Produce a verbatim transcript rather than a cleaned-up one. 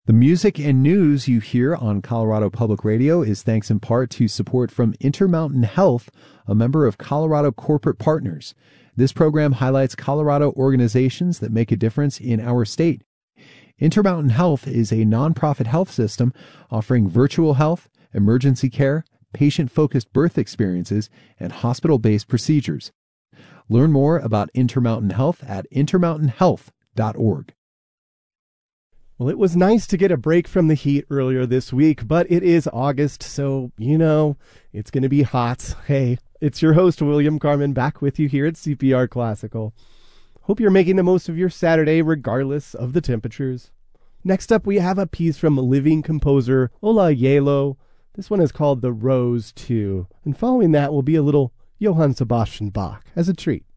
The music and news you hear on Colorado Public Radio is thanks in part to support from Intermountain Health, a member of Colorado Corporate Partners. This program highlights Colorado organizations that make a difference in our state. Intermountain Health is a nonprofit health system offering virtual health, emergency care, patient-focused birth experiences, and hospital-based procedures. Learn more about Intermountain Health at intermountain health dot org. Well, it was nice to get a break from the heat earlier this week, but it is August, so, you know, it's going to be hot. Hey, it's your host, William Carmen, back with you here at C P R Classical. Hope you're making the most of your Saturday, regardless of the temperatures. Next up, we have a piece from living composer Ola Yelo. This one is called The Rose two, and following that will be a little Johann Sebastian Bach as a treat.